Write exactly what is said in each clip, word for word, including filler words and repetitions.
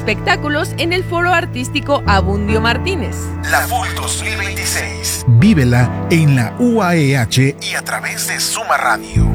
espectáculos en el Foro Artístico Abundio Martínez. La F U L dos mil veintiséis. Vívela en la U A E H y a través de Suma Radio.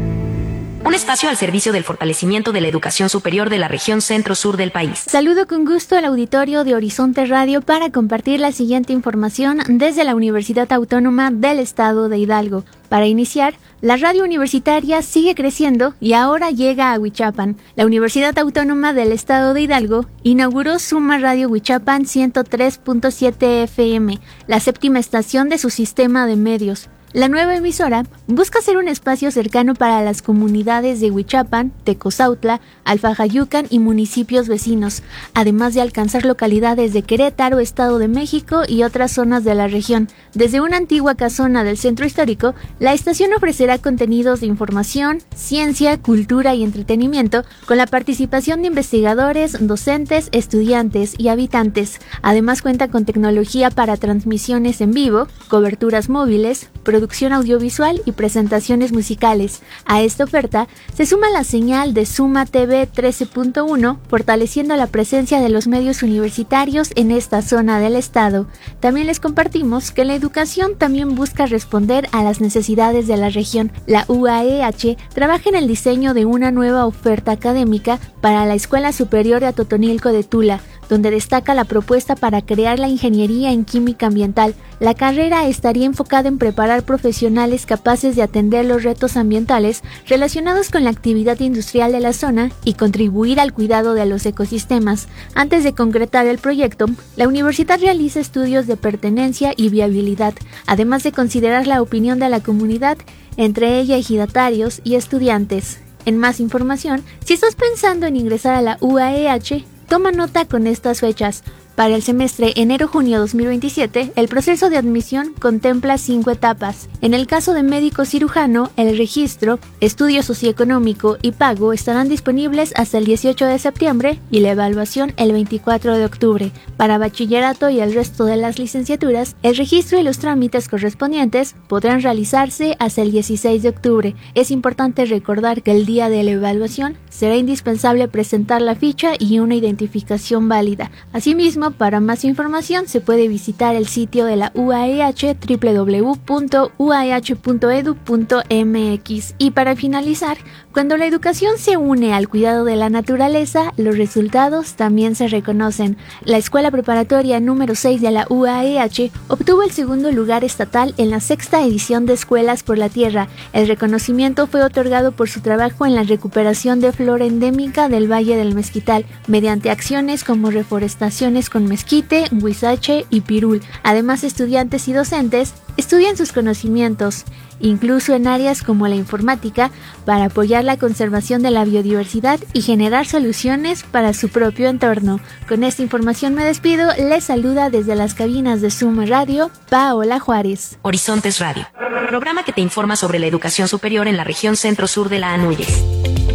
Un espacio al servicio del fortalecimiento de la educación superior de la región centro-sur del país. Saludo con gusto al auditorio de Horizonte Radio para compartir la siguiente información desde la Universidad Autónoma del Estado de Hidalgo. Para iniciar, la radio universitaria sigue creciendo y ahora llega a Huichapan. La Universidad Autónoma del Estado de Hidalgo inauguró Suma Radio Huichapan ciento tres punto siete F M, la séptima estación de su sistema de medios. La nueva emisora busca ser un espacio cercano para las comunidades de Huichapan, Tecozautla, Alfajayucan y municipios vecinos, además de alcanzar localidades de Querétaro, Estado de México y otras zonas de la región. Desde una antigua casona del centro histórico, la estación ofrecerá contenidos de información, ciencia, cultura y entretenimiento con la participación de investigadores, docentes, estudiantes y habitantes. Además cuenta con tecnología para transmisiones en vivo, coberturas móviles, producción audiovisual y presentaciones musicales. A esta oferta se suma la señal de Suma T V trece punto uno, fortaleciendo la presencia de los medios universitarios en esta zona del estado. También les compartimos que la educación también busca responder a las necesidades de la región. La U A E H trabaja en el diseño de una nueva oferta académica para la Escuela Superior de Atotonilco de Tula, donde destaca la propuesta para crear la ingeniería en química ambiental. La carrera estaría enfocada en preparar profesionales capaces de atender los retos ambientales relacionados con la actividad industrial de la zona y contribuir al cuidado de los ecosistemas. Antes de concretar el proyecto, la universidad realiza estudios de pertenencia y viabilidad, además de considerar la opinión de la comunidad, entre ella ejidatarios y estudiantes. En más información, si estás pensando en ingresar a la U A E H, toma nota con estas fechas. Para el semestre enero-junio dos mil veintisiete, el proceso de admisión contempla cinco etapas. En el caso de médico cirujano, el registro, estudio socioeconómico y pago estarán disponibles hasta el dieciocho de septiembre y la evaluación el veinticuatro de octubre. Para bachillerato y el resto de las licenciaturas, el registro y los trámites correspondientes podrán realizarse hasta el dieciséis de octubre. Es importante recordar que el día de la evaluación será indispensable presentar la ficha y una identificación válida. Asimismo, para más información se puede visitar el sitio de la U A E H, doble u doble u doble u punto u a e h punto e d u punto m x. Y para finalizar, cuando la educación se une al cuidado de la naturaleza, los resultados también se reconocen. La Escuela Preparatoria número seis de la U A E H obtuvo el segundo lugar estatal en la sexta edición de Escuelas por la Tierra. El reconocimiento fue otorgado por su trabajo en la recuperación de flora endémica del Valle del Mezquital, mediante acciones como reforestaciones con mezquite, huizache y pirul. Además, estudiantes y docentes estudian sus conocimientos, incluso en áreas como la informática, para apoyar la conservación de la biodiversidad y generar soluciones para su propio entorno. Con esta información me despido. Les saluda desde las cabinas de Suma Radio, Paola Juárez. Horizontes Radio, programa que te informa sobre la educación superior en la región centro-sur de la ANUYES.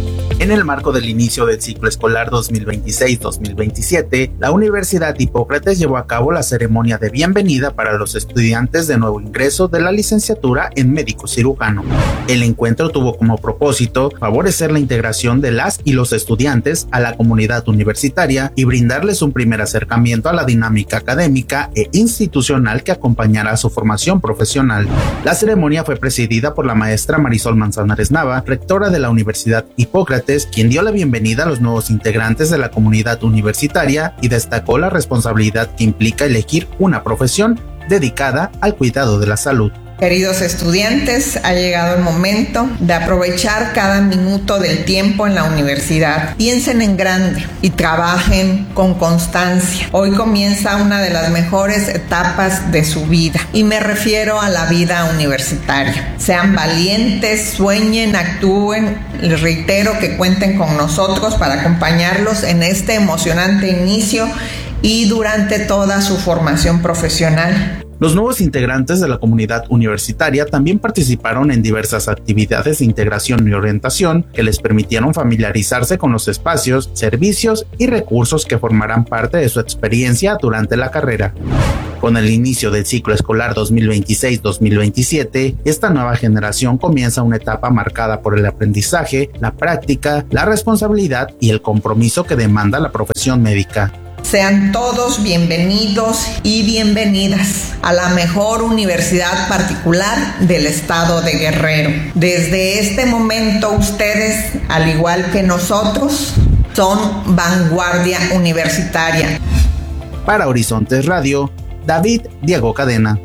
En el marco del inicio del ciclo escolar dos mil veintiséis dos mil veintisiete, la Universidad Hipócrates llevó a cabo la ceremonia de bienvenida para los estudiantes de nuevo ingreso de la licenciatura en médico cirujano. El encuentro tuvo como propósito favorecer la integración de las y los estudiantes a la comunidad universitaria y brindarles un primer acercamiento a la dinámica académica e institucional que acompañará su formación profesional. La ceremonia fue presidida por la maestra Marisol Manzanares Nava, rectora de la Universidad Hipócrates, quien dio la bienvenida a los nuevos integrantes de la comunidad universitaria y destacó la responsabilidad que implica elegir una profesión dedicada al cuidado de la salud. Queridos estudiantes, ha llegado el momento de aprovechar cada minuto del tiempo en la universidad. Piensen en grande y trabajen con constancia. Hoy comienza una de las mejores etapas de su vida y me refiero a la vida universitaria. Sean valientes, sueñen, actúen. Les reitero que cuenten con nosotros para acompañarlos en este emocionante inicio y durante toda su formación profesional. Los nuevos integrantes de la comunidad universitaria también participaron en diversas actividades de integración y orientación que les permitieron familiarizarse con los espacios, servicios y recursos que formarán parte de su experiencia durante la carrera. Con el inicio del ciclo escolar dos mil veintiséis dos mil veintisiete, esta nueva generación comienza una etapa marcada por el aprendizaje, la práctica, la responsabilidad y el compromiso que demanda la profesión médica. Sean todos bienvenidos y bienvenidas a la mejor universidad particular del estado de Guerrero. Desde este momento ustedes, al igual que nosotros, son vanguardia universitaria. Para Horizontes Radio, David Diego Cadena.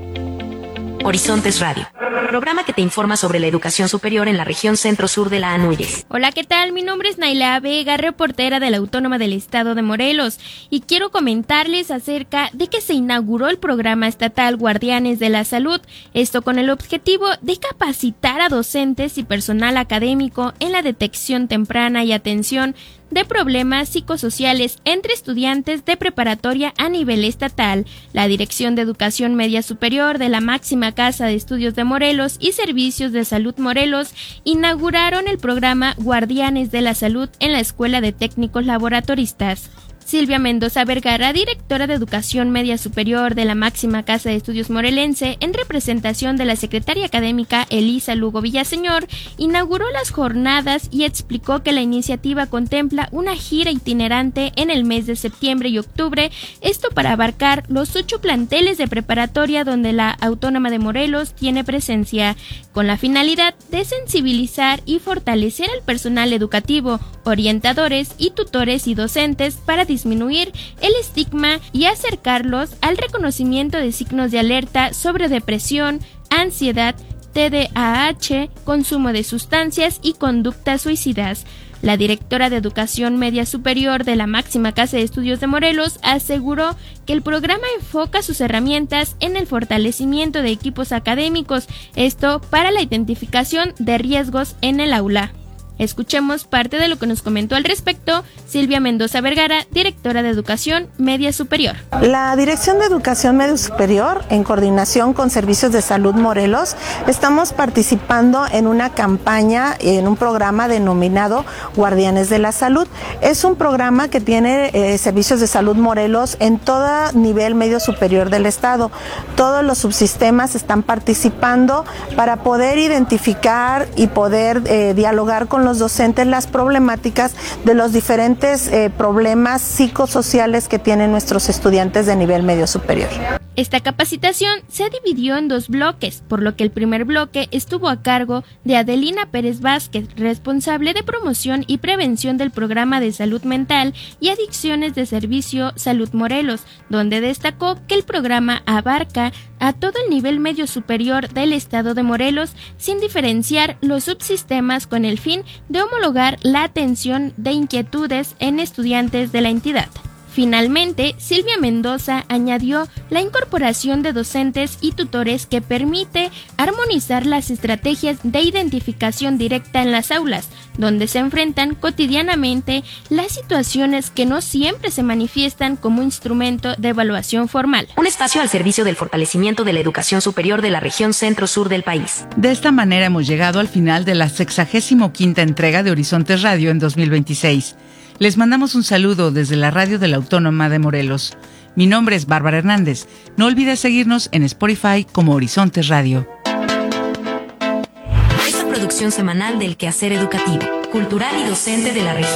Horizontes Radio, programa que te informa sobre la educación superior en la región centro-sur de la Anuyes. Hola, ¿qué tal? Mi nombre es Naila Vega, reportera de la Autónoma del Estado de Morelos, y quiero comentarles acerca de que se inauguró el programa estatal Guardianes de la Salud, esto con el objetivo de capacitar a docentes y personal académico en la detección temprana y atención de problemas psicosociales entre estudiantes de preparatoria a nivel estatal. La Dirección de Educación Media Superior de la máxima Casa de Estudios de Morelos y Servicios de Salud Morelos inauguraron el programa Guardianes de la Salud en la Escuela de Técnicos Laboratoristas. Silvia Mendoza Vergara, directora de Educación Media Superior de la máxima Casa de Estudios morelense, en representación de la secretaria académica Elisa Lugo Villaseñor, inauguró las jornadas y explicó que la iniciativa contempla una gira itinerante en el mes de septiembre y octubre, esto para abarcar los ocho planteles de preparatoria donde la Autónoma de Morelos tiene presencia, con la finalidad de sensibilizar y fortalecer al personal educativo, orientadores y tutores y docentes para disminuir el estigma y acercarlos al reconocimiento de signos de alerta sobre depresión, ansiedad, T D A H, consumo de sustancias y conductas suicidas. La directora de Educación Media Superior de la máxima Casa de Estudios de Morelos aseguró que el programa enfoca sus herramientas en el fortalecimiento de equipos académicos, esto para la identificación de riesgos en el aula. Escuchemos parte de lo que nos comentó al respecto Silvia Mendoza Vergara, directora de Educación Media Superior. La Dirección de Educación Media Superior, en coordinación con Servicios de Salud Morelos, estamos participando en una campaña, en un programa denominado Guardianes de la Salud. Es un programa que tiene eh, Servicios de Salud Morelos en todo nivel medio superior del estado. Todos los subsistemas están participando para poder identificar y poder eh, dialogar con los docentes las problemáticas de los diferentes eh, problemas psicosociales que tienen nuestros estudiantes de nivel medio superior. Esta capacitación se dividió en dos bloques, por lo que el primer bloque estuvo a cargo de Adelina Pérez Vázquez, responsable de promoción y prevención del programa de salud mental y adicciones de Servicio Salud Morelos, donde destacó que el programa abarca a todo el nivel medio superior del estado de Morelos, sin diferenciar los subsistemas, con el fin de homologar la atención de inquietudes en estudiantes de la entidad. Finalmente, Silvia Mendoza añadió la incorporación de docentes y tutores que permite armonizar las estrategias de identificación directa en las aulas, donde se enfrentan cotidianamente las situaciones que no siempre se manifiestan como instrumento de evaluación formal. Un espacio al servicio del fortalecimiento de la educación superior de la región centro-sur del país. De esta manera hemos llegado al final de la sexagésimo quinta entrega de Horizontes Radio en dos mil veintiséis. Les mandamos un saludo desde la radio de la Autónoma de Morelos. Mi nombre es Bárbara Hernández. No olvides seguirnos en Spotify como Horizontes Radio. Esta producción semanal del quehacer educativo, cultural y docente de la región